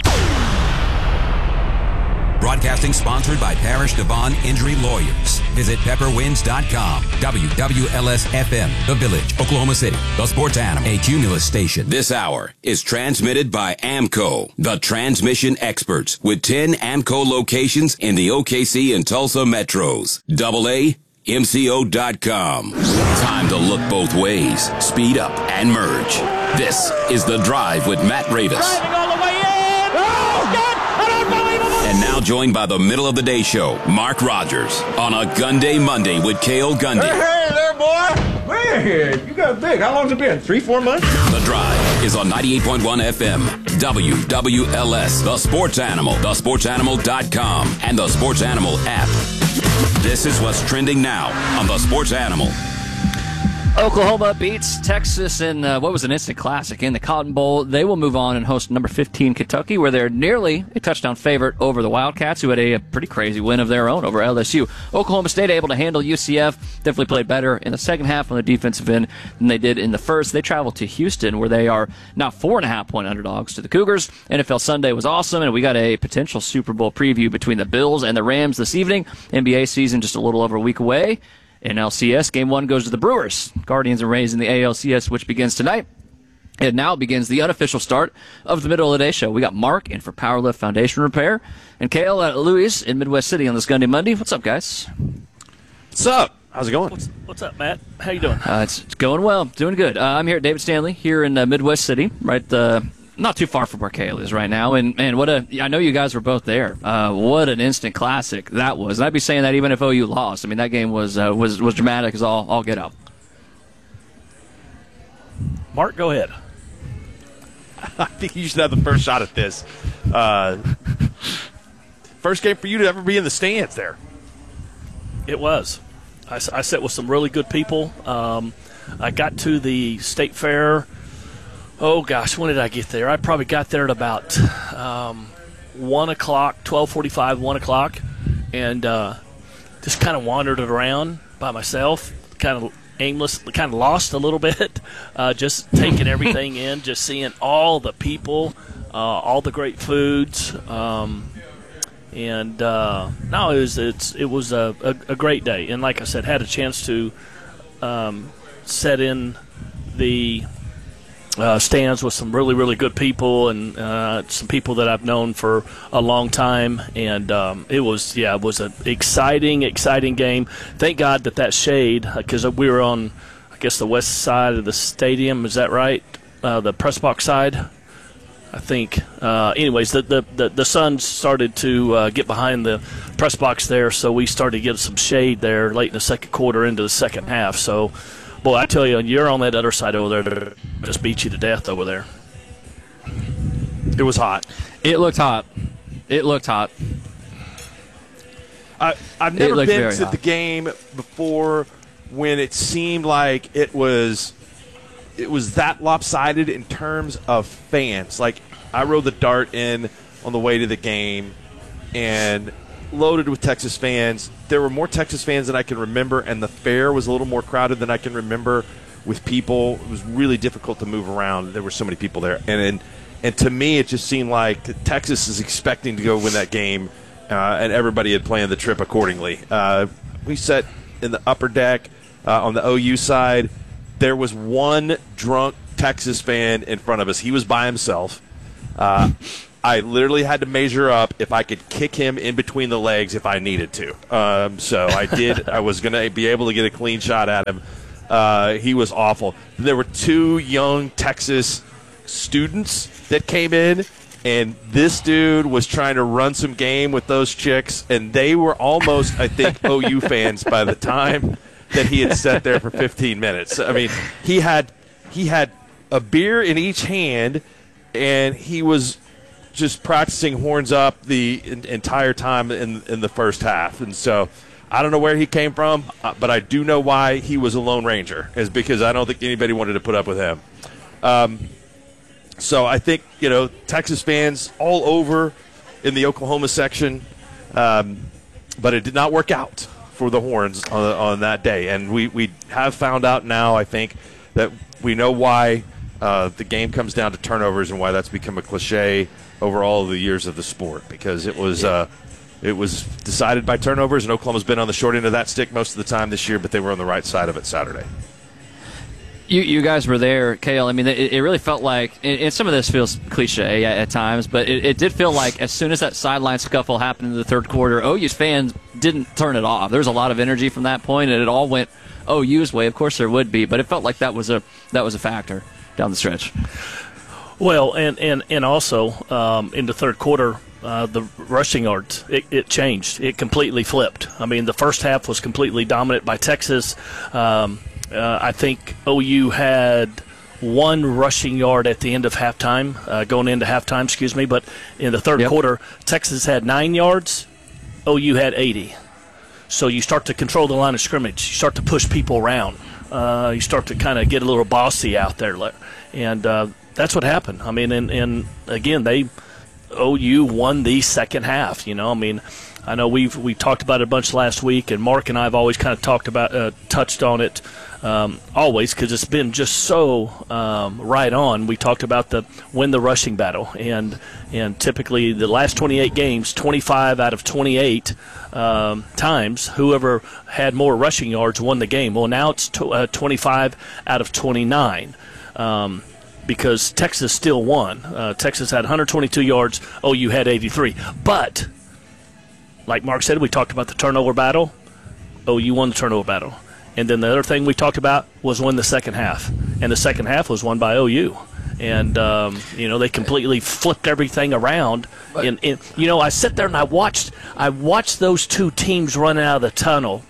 Broadcasting sponsored by Parish Devon Injury Lawyers. Visit pepperwinds.com. WWLS-FM, The Village, Oklahoma City. The Sports Animal, a Cumulus station. This hour is transmitted by AMCO, the transmission experts, with 10 AMCO locations in the OKC and Tulsa metros. AAMCO.com. Time to look both ways, speed up, and merge. This is The Drive with Matt Ravis. And now joined by the middle of the day show, Mark Rogers, on a Gun Day Monday with Cale Gundy. Hey there, boy. Man, you got big. How long's it been? 3-4 months? The Drive is on 98.1 FM, WWLS, The Sports Animal, thesportsanimal.com, and the Sports Animal app. This is what's trending now on The Sports Animal. Oklahoma beats Texas in what was an instant classic in the Cotton Bowl. They will move on and host number 15 Kentucky, where they're nearly a touchdown favorite over the Wildcats, who had a pretty crazy win of their own over LSU. Oklahoma State able to handle UCF. Definitely played better in the second half on the defensive end than they did in the first. They travel to Houston, where they are now 4.5-point underdogs to the Cougars. NFL Sunday was awesome, and we got a potential Super Bowl preview between the Bills and the Rams this evening. NBA season just a little over a week away. In LCS, Game 1 goes to the Brewers. Guardians and Rays in the ALCS, which begins tonight. It now begins the unofficial start of the middle of the day show. We got Mark in for PowerLift Foundation Repair, and Cale at Louis in Midwest City on this Gun Day Monday. What's up, guys? What's up? How's it going? What's up, Matt? How you doing? It's going well. Doing good. I'm here at David Stanley, here in Midwest City, right not too far from where Cale is right now. And I know you guys were both there. What an instant classic that was. And I'd be saying that even if OU lost. I mean, that game was dramatic as all get out. Mark, go ahead. I think you should have the first shot at this. First game for you to ever be in the stands there. It was. I sat with some really good people. I got to the State Fair. Oh, gosh, when did I get there? I probably got there at about 1 o'clock, 12:45, 1 o'clock, and just kind of wandered around by myself, kind of aimless, kind of lost a little bit, just taking everything in, just seeing all the people, all the great foods, no, it was a great day, and like I said, had a chance to set in the stands with some really, really good people and some people that I've known for a long time, and it was an exciting game. Thank God that shade, because we were on, I guess, the west side of the stadium. Is that right? The press box side, I think. Anyways, the sun started to get behind the press box there, so we started to get some shade there late in the second quarter into the second half. So, boy, I tell you, you're on that other side over there, just beat you to death over there. It was hot. It looked hot. I've never been to the game before when it seemed like it was it was that lopsided in terms of fans. Like, I rode the Dart in on the way to the game and loaded with Texas fans. There were more Texas fans than I can remember, and the fair was a little more crowded than I can remember with people. It was really difficult to move around. There were so many people there. And to me, it just seemed like Texas is expecting to go win that game, and everybody had planned the trip accordingly. We sat in the upper deck on the OU side. There was one drunk Texas fan in front of us. He was by himself. I literally had to measure up if I could kick him in between the legs if I needed to. So I did. I was going to be able to get a clean shot at him. He was awful. There were two young Texas students that came in, and this dude was trying to run some game with those chicks, and they were almost, I think, OU fans by the time that he had sat there for 15 minutes. I mean, he had a beer in each hand, and he was just practicing horns up the entire time in the first half. And so I don't know where he came from, but I do know why he was a Lone Ranger, is because I don't think anybody wanted to put up with him. So I think, Texas fans all over in the Oklahoma section, but it did not work out for the Horns on that day. And we have found out now, I think, that we know why the game comes down to turnovers and why that's become a cliche over all of the years of the sport, because it was decided by turnovers, and Oklahoma's been on the short end of that stick most of the time this year, but they were on the right side of it Saturday. You guys were there, Cale. I mean, it really felt like, and some of this feels cliche at times, but it did feel like as soon as that sideline scuffle happened in the third quarter, OU's fans didn't turn it off. There was a lot of energy from that point, and it all went OU's way. Of course there would be, but it felt like that was a factor down the stretch. Well, and also in the third quarter, the rushing yards, it changed. It completely flipped. I mean, the first half was completely dominant by Texas. I think OU had one rushing yard at the end of halftime, going into halftime, but in the third quarter, Texas had 9 yards, OU had 80. So you start to control the line of scrimmage. You start to push people around. You start to kind of get a little bossy out there. And that's what happened. I mean, and again, OU won the second half. I mean, I know we talked about it a bunch last week, and Mark and I have always kind of touched on it always, because it's been just so right on. We talked about win the rushing battle, and typically the last 28 games, 25 out of 28 times, whoever had more rushing yards won the game. Well, now it's 25 out of 29. Because Texas still won. Texas had 122 yards. OU had 83. But, like Mark said, we talked about the turnover battle. OU won the turnover battle. And then the other thing we talked about was win the second half. And the second half was won by OU. And, they completely flipped everything around. And I sat there and I watched those two teams run out of the tunnel.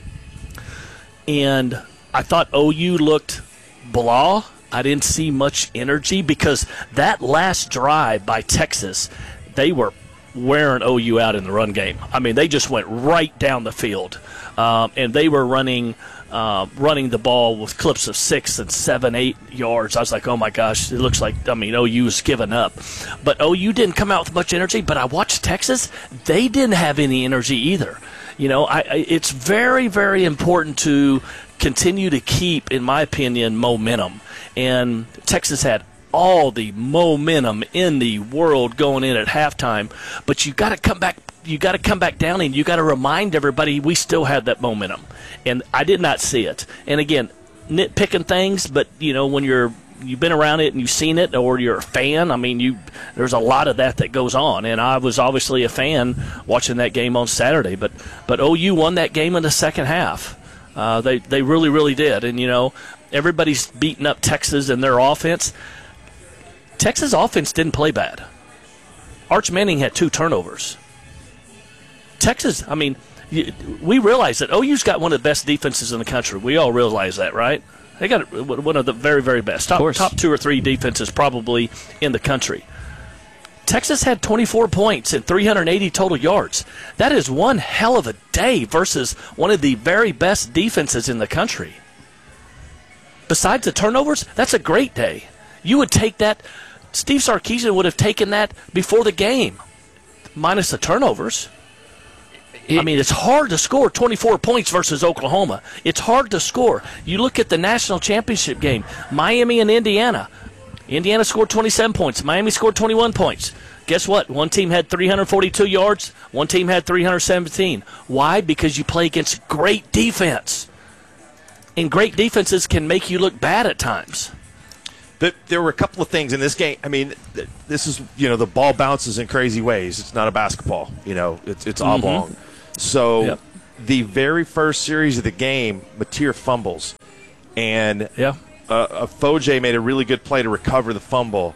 And I thought OU looked blah. I didn't see much energy, because that last drive by Texas, they were wearing OU out in the run game. I mean, they just went right down the field, and they were running the ball with clips of 6 and 7, 8 yards. I was like, oh my gosh, it looks like, OU's given up. But OU didn't come out with much energy, but I watched Texas. They didn't have any energy either. It's very, very important to continue to keep, in my opinion, momentum. And Texas had all the momentum in the world going in at halftime, but you got to come back. You got to come back down, and you got to remind everybody we still have that momentum. And I did not see it. And again, nitpicking things, but when you've been around it and you've seen it, or you're a fan, there's a lot of that goes on. And I was obviously a fan watching that game on Saturday, but OU won that game in the second half. They really, really did. And everybody's beating up Texas and their offense. Texas offense didn't play bad. Arch Manning had 2 turnovers. Texas, we realize that OU's got one of the best defenses in the country. We all realize that, right? They got one of the very, very best. Top 2 or 3 defenses probably in the country. Texas had 24 points and 380 total yards. That is one hell of a day versus one of the very best defenses in the country. besides the turnovers, that's a great day. You would take that. Steve Sarkisian would have taken that before the game, minus the turnovers. I mean, it's hard to score 24 points versus Oklahoma. It's hard to score. You look at the national championship game, Miami and Indiana. Indiana scored 27 points. Miami scored 21 points. Guess what? One team had 342 yards. One team had 317. Why? Because you play against great defense. And great defenses can make you look bad at times. There were a couple of things in this game. I mean, this is, the ball bounces in crazy ways. It's not a basketball. It's oblong. So the very first series of the game, Mateer fumbles. And Foje made a really good play to recover the fumble.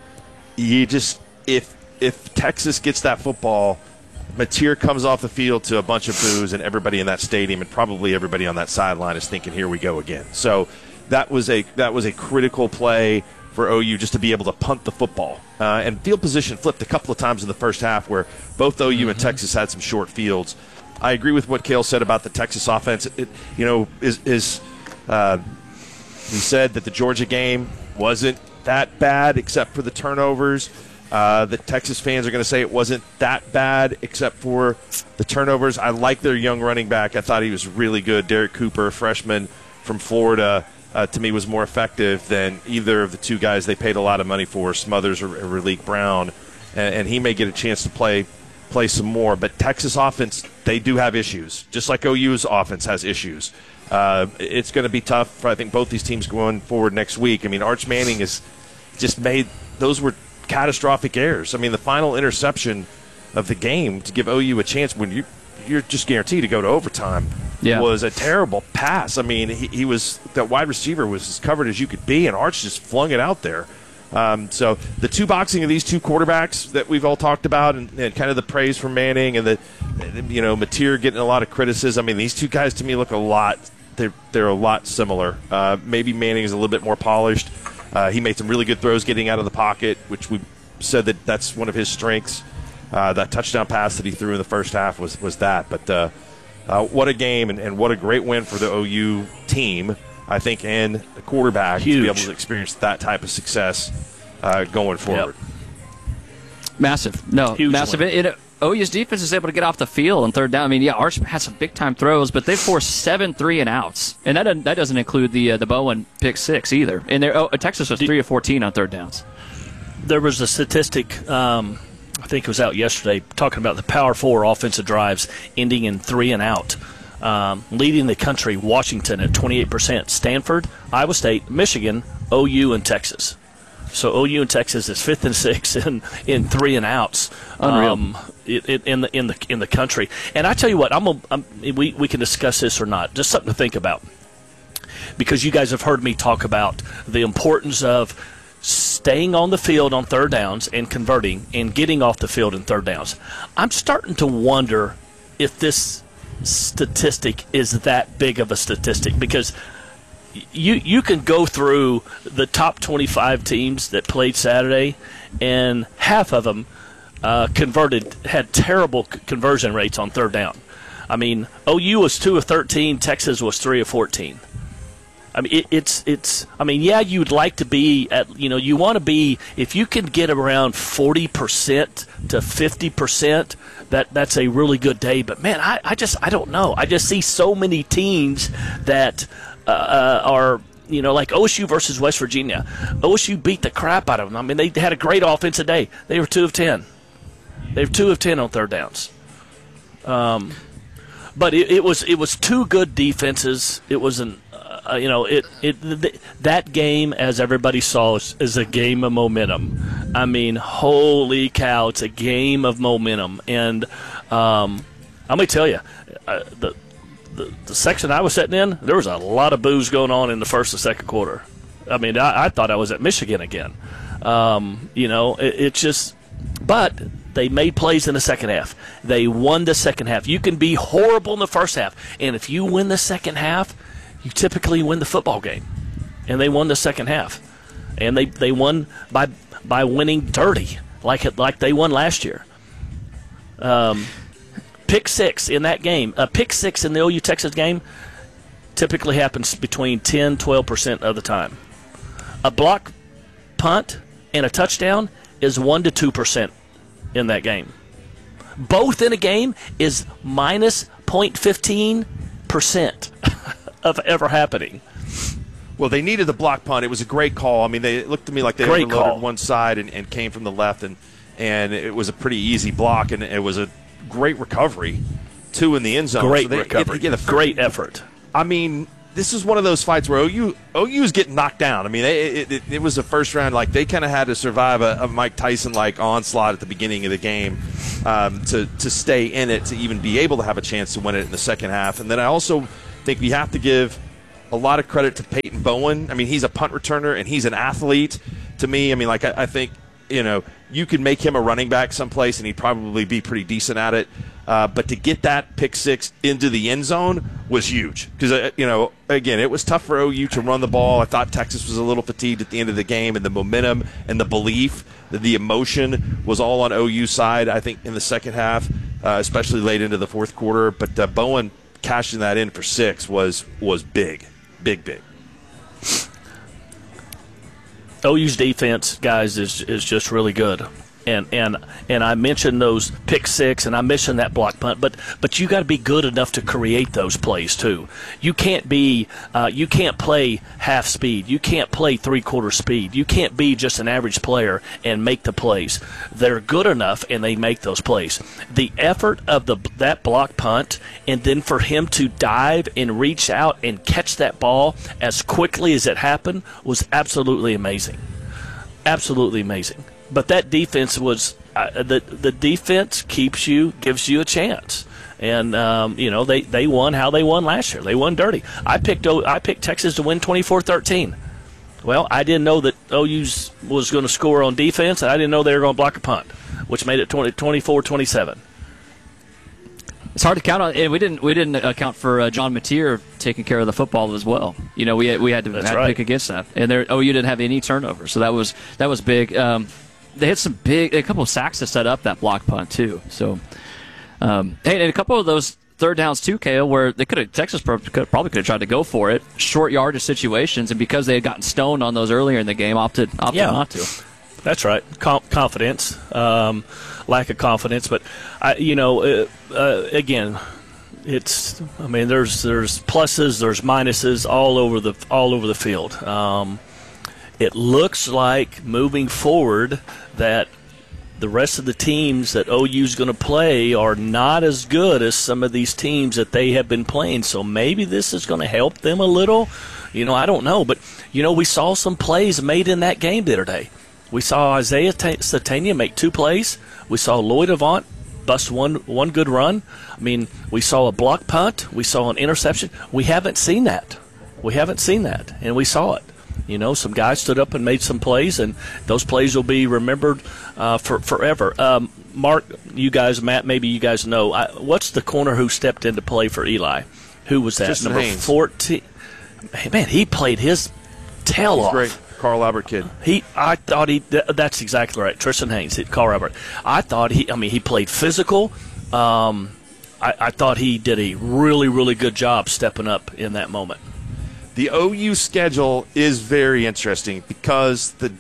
If Texas gets that football, Mateer comes off the field to a bunch of boos, and everybody in that stadium and probably everybody on that sideline is thinking, here we go again. So that was a critical play for OU, just to be able to punt the football. And field position flipped a couple of times in the first half where both OU and Texas had some short fields. I agree with what Cale said about the Texas offense. He said that the Georgia game wasn't that bad except for the turnovers. The Texas fans are going to say it wasn't that bad except for the turnovers. I like their young running back. I thought he was really good. Derek Cooper, freshman from Florida, to me was more effective than either of the two guys they paid a lot of money for, Smothers or Raleek Brown. And he may get a chance to play some more. But Texas offense, they do have issues, just like OU's offense has issues. It's going to be tough for, I think, both these teams going forward next week. I mean, Arch Manning has just made – those were catastrophic errors. I mean, the final interception of the game to give OU a chance when you're just guaranteed to go to overtime was a terrible pass. I mean, he was – that wide receiver was as covered as you could be, and Arch just flung it out there. So the two boxing of these two quarterbacks that we've all talked about, and kind of the praise for Manning and Mateer getting a lot of criticism. I mean, these two guys to me look a lot. They're a lot similar. Maybe Manning is a little bit more polished. He made some really good throws getting out of the pocket, which we said that's one of his strengths. That touchdown pass that he threw in the first half was that. But what a game and what a great win for the OU team, I think, and the quarterback to be able to experience that type of success going forward. Massive. No, huge massive. OU's defense is able to get off the field on third down. I mean, Arch had some big-time throws, but they forced 7 3-and-outs. And that doesn't include the Bowen pick six either. And Texas was 3 of 14 on third downs. There was a statistic, I think it was out yesterday, talking about the Power 4 offensive drives ending in 3-and-out. Leading the country, Washington at 28%. Stanford, Iowa State, Michigan, OU, and Texas. So OU and Texas is 5th and 6th in 3-and-outs. Unreal. In the country. And I tell you what, we can discuss this or not. Just something to think about, because you guys have heard me talk about the importance of staying on the field on third downs and converting and getting off the field in third downs. I'm starting to wonder if this statistic is that big of a statistic, because you can go through the top 25 teams that played Saturday, and half of them had terrible conversion rates on third down. I mean, OU was 2 of 13, Texas was 3 of 14. I mean, you'd like to be at, you want to be, if you can get around 40% to 50%, that's a really good day. But man, I don't know. I just see so many teams that are, like OSU versus West Virginia. OSU beat the crap out of them. I mean, they had a great offensive day. They were 2 of 10. They were 2 of 10 on third downs. But it was two good defenses. It was that game, as everybody saw, is a game of momentum. I mean, holy cow, it's a game of momentum. And I'm going to tell you, the section I was sitting in, there was a lot of boos going on in the first and second quarter. I mean, I thought I was at Michigan again. It's just – but they made plays in the second half. They won the second half. You can be horrible in the first half, and if you win the second half, you typically win the football game. And they won the second half. And they won by winning dirty, like they won last year. Pick six in that game. Pick six in the OU Texas game. typically happens between 10-12% of the time. A block punt and a touchdown is 1 to 2% in that game. Both in a game is minus 0.15% of ever happening. Well, they needed the block punt. It was a great call. I mean, it looked to me like they overloaded one side and came from the left, and it was a pretty easy block, and it was a great recovery, too, in the end zone. Great recovery. Great effort. I mean, this is one of those fights where OU is getting knocked down. I mean, it was the first round. Like, they kind of had to survive a Mike Tyson-like onslaught at the beginning of the game to stay in it, to even be able to have a chance to win it in the second half. And then I also think we have to give a lot of credit to Peyton Bowen. I mean, he's a punt returner, and he's an athlete to me. I mean, like, I think, you could make him a running back someplace, and he'd probably be pretty decent at it. But to get that pick six into the end zone was huge because, again, it was tough for OU to run the ball. I thought Texas was a little fatigued at the end of the game, and the momentum and the belief, the emotion was all on OU's side, I think, in the second half, especially late into the fourth quarter. But Bowen cashing that in for 6 was big. Big. OU's defense, guys, is just really good. And I mentioned those pick six, and I mentioned that block punt, but you got to be good enough to create those plays too. You can't play half speed. You can't play 3/4 speed. You can't be just an average player and make the plays. They're good enough, and they make those plays. The effort of that block punt, and then for him to dive and reach out and catch that ball as quickly as it happened was absolutely amazing. Absolutely amazing. But that defense was the defense gives you a chance, and they won how they won last year. They won dirty. I picked Texas to win 24-13. Well, I didn't know that OU was going to score on defense, and I didn't know they were going to block a punt, which made it 24-27. It's hard to count on, and we didn't account for John Mateer taking care of the football as well. We had to pick against that, and OU didn't have any turnovers, so that was big. They had a couple of sacks to set up that block punt too. So, and a couple of those third downs too, Kale, where Texas probably could have tried to go for it, short yardage situations, and because they had gotten stoned on those earlier in the game, opted not to. That's right. Confidence, lack of confidence, but again, there's pluses, there's minuses all over the field. It looks like moving forward that the rest of the teams that OU is going to play are not as good as some of these teams that they have been playing. So maybe this is going to help them a little. I don't know. But, we saw some plays made in that game the other day. We saw Isaiah Satania make 2 plays. We saw Lloyd Avant bust one good run. I mean, we saw a block punt. We saw an interception. We haven't seen that. And we saw it. Some guys stood up and made some plays, and those plays will be remembered for forever. Mark, Matt, maybe you guys know. What's the corner who stepped into play for Eli? Who was that? Tristan Number Haynes. 14. Man, he played his tail off. Great. Carl Albert kid. That's exactly right. Tristan Haynes, Carl Albert. I thought he played physical. I thought he did a really, really good job stepping up in that moment. The OU schedule is very interesting because the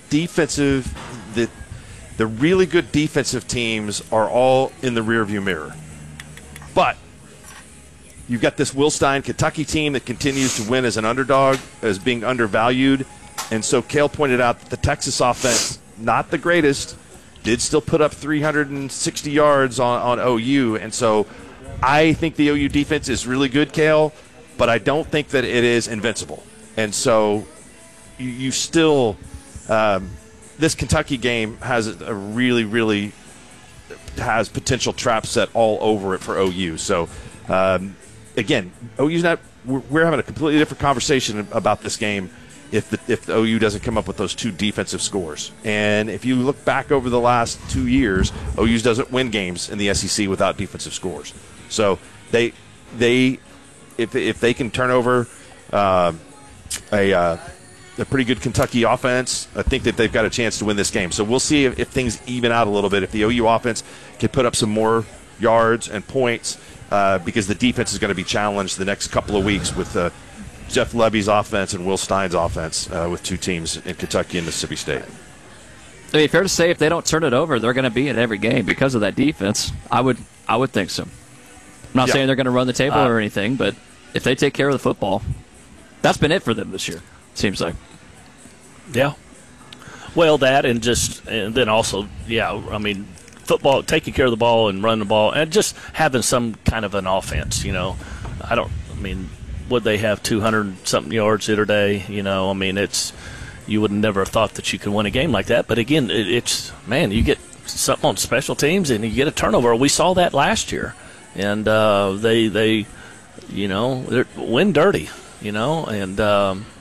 really good defensive teams are all in the rearview mirror. But you've got this Will Stein Kentucky team that continues to win as an underdog, as being undervalued. And so Cale pointed out that the Texas offense, not the greatest, did still put up 360 yards on OU. And so I think the OU defense is really good, Cale, but I don't think that it is invincible. And so you still this Kentucky game has a really, really has potential trap set all over it for OU. So, again, OU's not – we're having a completely different conversation about this game if the OU doesn't come up with those 2 defensive scores. And if you look back over the last 2 years, OU doesn't win games in the SEC without defensive scores. So if they can turn over a pretty good Kentucky offense, I think that they've got a chance to win this game. So we'll see if things even out a little bit, if the OU offense can put up some more yards and points, because the defense is going to be challenged the next couple of weeks with Jeff Lebby's offense and Will Stein's offense with two teams in Kentucky and Mississippi State. I mean, fair to say if they don't turn it over, they're going to be in every game because of that defense. I would think so. I'm not saying they're going to run the table or anything, but if they take care of the football, that's been it for them this year, seems like. Yeah. Well, that and then also, I mean, football, taking care of the ball and running the ball and just having some kind of an offense, would they have 200-something yards the other day? I mean, you would never have thought that you could win a game like that. But again, you get something on special teams and you get a turnover. We saw that last year. And they win dirty, and